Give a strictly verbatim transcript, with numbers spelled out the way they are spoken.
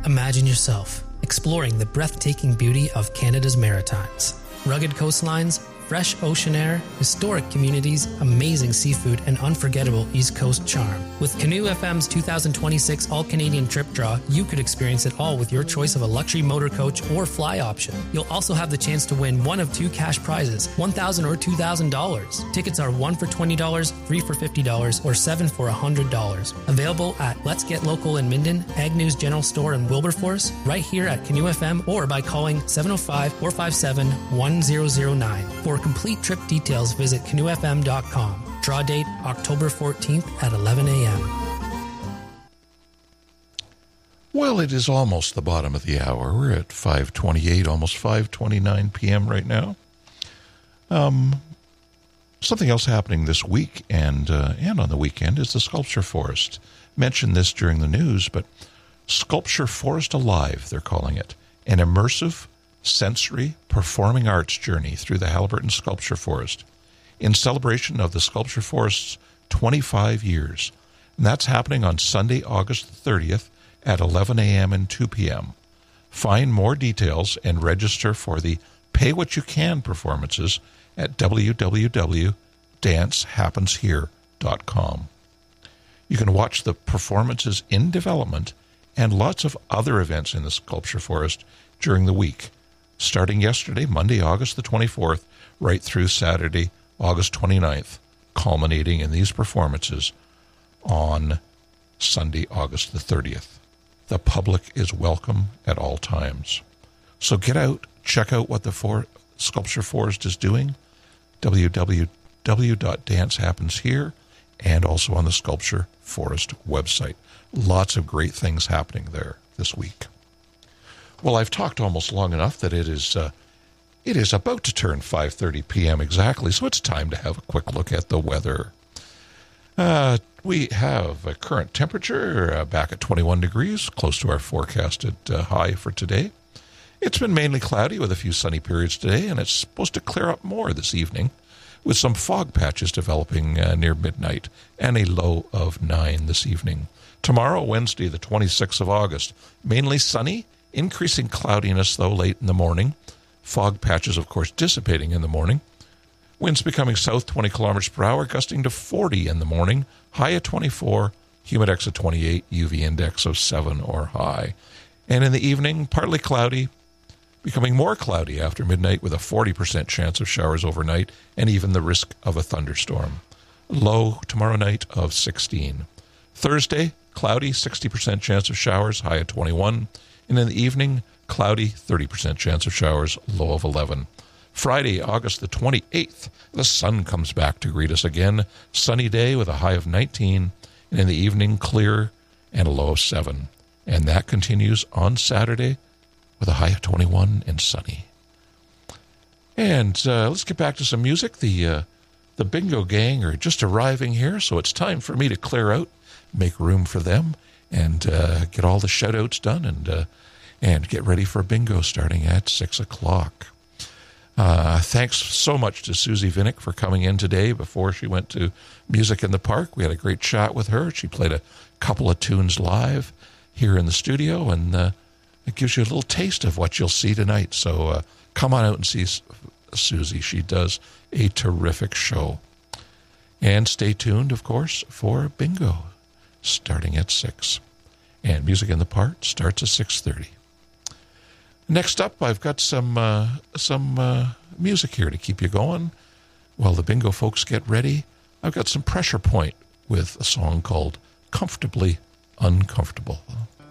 Imagine yourself exploring the breathtaking beauty of Canada's Maritimes. Rugged coastlines, fresh ocean air, historic communities, amazing seafood, and unforgettable East Coast charm. With Canoe F M's two thousand twenty-six All-Canadian Trip Draw, you could experience it all with your choice of a luxury motor coach or fly option. You'll also have the chance to win one of two cash prizes, one thousand dollars or two thousand dollars. Tickets are one for twenty dollars, three for fifty dollars, or seven for one hundred dollars. Available at Let's Get Local in Minden, Agnew's General Store in Wilberforce, right here at Canoe F M, or by calling seven oh five, four five seven, one zero zero nine. For complete trip details, visit canoe f m dot com. Draw date October fourteenth at eleven a.m. Well, it is almost the bottom of the hour. We're at five twenty-eight, almost five twenty-nine p.m. right now. Um, something else happening this week and uh, and on the weekend is the Sculpture Forest. Mentioned this during the news, but Sculpture Forest Alive, they're calling it. An immersive sensory performing arts journey through the Haliburton Sculpture Forest in celebration of the Sculpture Forest's twenty-five years. And that's happening on Sunday, August thirtieth at eleven a.m. and two p.m. Find more details and register for the Pay What You Can performances at w w w dot dance happens here dot com. You can watch the performances in development and lots of other events in the Sculpture Forest during the week, starting yesterday, Monday, August the twenty-fourth, right through Saturday, August twenty-ninth, culminating in these performances on Sunday, August the thirtieth. The public is welcome at all times. So get out, check out what the For- Sculpture Forest is doing, w w w dot dance happens here, and also on the Sculpture Forest website. Lots of great things happening there this week. Well, I've talked almost long enough that it is uh, it is about to turn five thirty p.m. exactly, so it's time to have a quick look at the weather. Uh, we have a current temperature uh, back at twenty-one degrees, close to our forecasted uh, high for today. It's been mainly cloudy with a few sunny periods today, and it's supposed to clear up more this evening with some fog patches developing uh, near midnight and a low of nine this evening. Tomorrow, Wednesday, the twenty-sixth of August, mainly sunny, increasing cloudiness, though, late in the morning. Fog patches, of course, dissipating in the morning. Winds becoming south twenty kilometers per hour, gusting to forty in the morning. High at twenty-four, humidex at twenty-eight, U V index of seven or high. And in the evening, partly cloudy, becoming more cloudy after midnight with a forty percent chance of showers overnight and even the risk of a thunderstorm. Low tomorrow night of sixteen. Thursday, cloudy, sixty percent chance of showers, high at twenty-one. And in the evening, cloudy, thirty percent chance of showers, low of eleven. Friday, August the twenty-eighth, the sun comes back to greet us again. Sunny day with a high of nineteen. And in the evening, clear and a low of seven. And that continues on Saturday with a high of twenty-one and sunny. And uh, let's get back to some music. The, uh, the Bingo Gang are just arriving here, so it's time for me to clear out, make room for them, and uh, get all the shout-outs done and uh, and get ready for bingo starting at six o'clock. Uh, thanks so much to Susie Vinnick for coming in today before she went to Music in the Park. We had a great chat with her. She played a couple of tunes live here in the studio, and uh, it gives you a little taste of what you'll see tonight. So uh, come on out and see Susie. She does a terrific show. And stay tuned, of course, for bingo starting at six. And Music in the Park starts at six thirty. Next up, I've got some uh, some uh, music here to keep you going while the bingo folks get ready. I've got some Pressure Point with a song called Comfortably Uncomfortable.